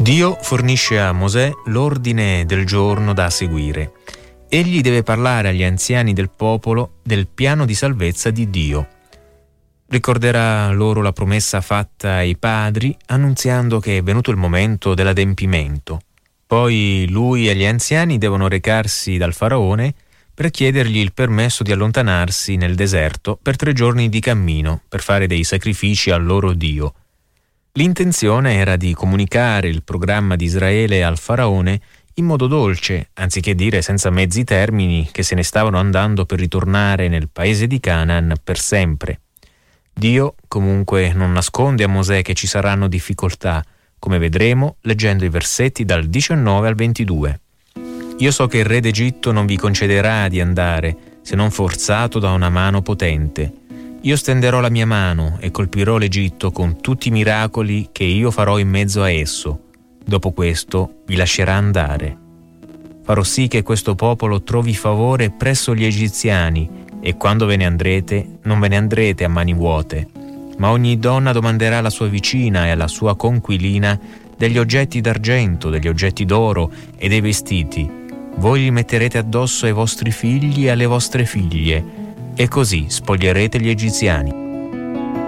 Dio fornisce a Mosè l'ordine del giorno da seguire. Egli deve parlare agli anziani del popolo del piano di salvezza di Dio. Ricorderà loro la promessa fatta ai padri, annunziando che è venuto il momento dell'adempimento. Poi lui e gli anziani devono recarsi dal faraone per chiedergli il permesso di allontanarsi nel deserto per 3 giorni di cammino per fare dei sacrifici al loro Dio. L'intenzione era di comunicare il programma di Israele al faraone in modo dolce, anziché dire senza mezzi termini che se ne stavano andando per ritornare nel paese di Canaan per sempre. Dio comunque non nasconde a Mosè che ci saranno difficoltà, come vedremo leggendo i versetti dal 19 al 22. Io so che il re d'Egitto non vi concederà di andare, se non forzato da una mano potente. Io stenderò la mia mano e colpirò l'Egitto con tutti i miracoli che io farò in mezzo a esso. Dopo questo vi lascerà andare. Farò sì che questo popolo trovi favore presso gli egiziani, e quando ve ne andrete, non ve ne andrete a mani vuote, ma ogni donna domanderà alla sua vicina e alla sua conquilina degli oggetti d'argento, degli oggetti d'oro e dei vestiti. Voi li metterete addosso ai vostri figli e alle vostre figlie, e così spoglierete gli egiziani.